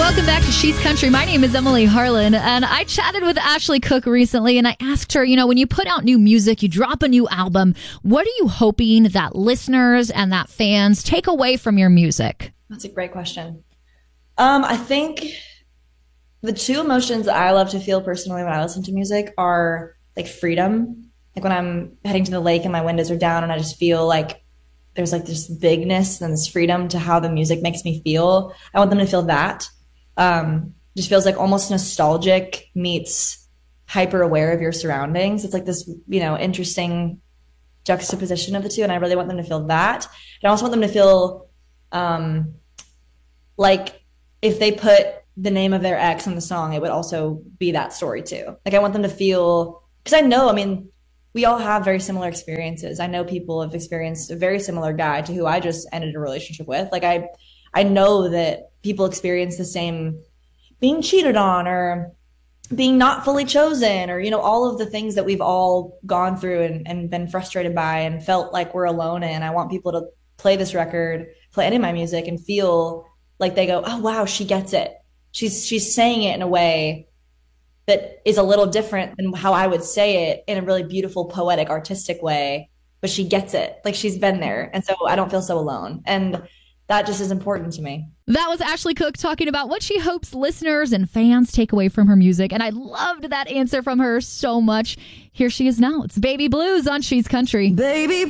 Welcome back to She's Country. My name is Emily Harlan, and I chatted with Ashley Cook recently, and I asked her, when you put out new music, you drop a new album, what are you hoping that listeners and that fans take away from your music? That's a great question. I think the two emotions that I love to feel personally when I listen to music are like freedom. Like when I'm heading to the lake and my windows are down and I just feel like there's like this bigness and this freedom to how the music makes me feel. I want them to feel that. Just feels like almost nostalgic meets hyper aware of your surroundings. It's like this, interesting juxtaposition of the two. And I really want them to feel that. And I also want them to feel, like if they put the name of their ex on the song, it would also be that story too. Like I want them to feel, because we all have very similar experiences. I know people have experienced a very similar guy to who I just ended a relationship with. Like I know that people experience the same being cheated on or being not fully chosen or, all of the things that we've all gone through and been frustrated by and felt like we're alone in. I want people to play this record, play any of my music and feel like they go, oh, wow, she gets it. She's saying it in a way that is a little different than how I would say it in a really beautiful, poetic, artistic way, but she gets it. Like she's been there. And so I don't feel so alone. And that just is important to me. That was Ashley Cook talking about what she hopes listeners and fans take away from her music. And I loved that answer from her so much. Here she is now. It's Baby Blues on She's Country. Baby